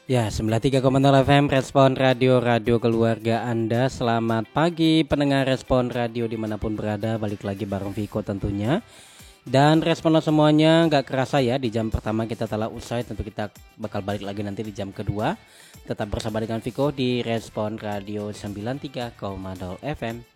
Ya, 93,0 FM Respon Radio, radio keluarga Anda. Selamat pagi pendengar Respon Radio dimanapun berada. Balik lagi bareng Viko tentunya. Dan respon semuanya gak kerasa ya, di jam pertama kita telah usai. Tentu kita bakal balik lagi nanti di jam kedua. Tetap bersama dengan Viko di Respon Radio 93,0 FM.